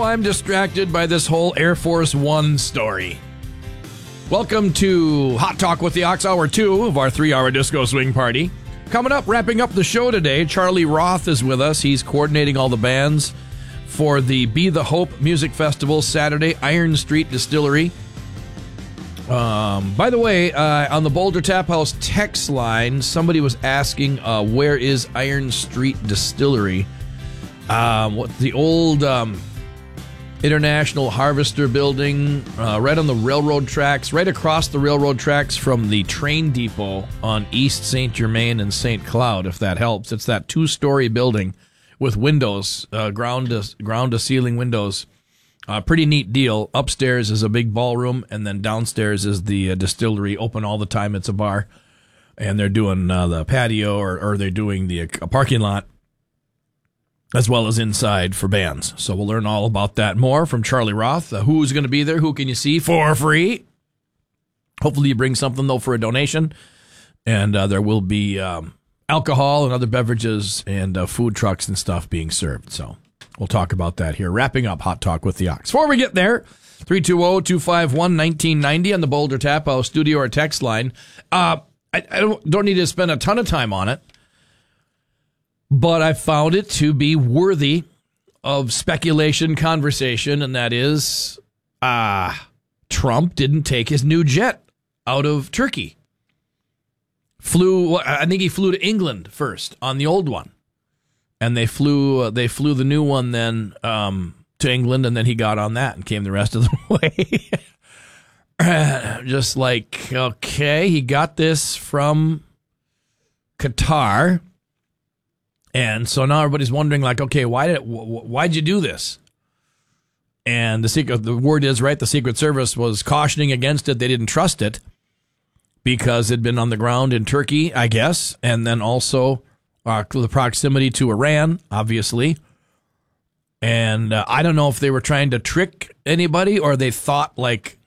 I'm distracted by this whole Air Force One story. Welcome to Hot Talk with the Ox, Hour 2 of our 3-hour disco swing party. Coming up, wrapping up the show today, Charlie Roth is with us. He's coordinating all the bands for the Be the Hope Music Festival Saturday, Iron Street Distillery. By the way, on the Boulder Tap House text line, somebody was asking, where is Iron Street Distillery? What the old International Harvester building, right on the railroad tracks, right across the railroad tracks from the train depot on East St. Germain and St. Cloud, if that helps. It's that 2-story building with windows, ground to ceiling windows. Pretty neat deal. Upstairs is a big ballroom, and then downstairs is the distillery, open all the time. It's a bar, and they're doing the patio, or they're doing the parking lot, as well as inside for bands. So we'll learn all about that more from Charlie Roth. Who's going to be there? Who can you see for free? Hopefully you bring something, though, for a donation. And there will be alcohol and other beverages and food trucks and stuff being served. So we'll talk about that here. Wrapping up Hot Talk with the Ox. Before we get there, 320-251-1990 on the Boulder Tap House studio or text line. I don't need to spend a ton of time on it, but I found it to be worthy of speculation, conversation, and that is Trump didn't take his new jet out of Turkey. I think he flew to England first on the old one, and they flew the new one then to England, and then he got on that and came the rest of the way. Just like, okay, he got this from Qatar. And so now everybody's wondering, like, okay, why'd you do this? And the word is, right, the Secret Service was cautioning against it. They didn't trust it because it'd been on the ground in Turkey, I guess, and then also the proximity to Iran, obviously. And I don't know if they were trying to trick anybody or they thought, like,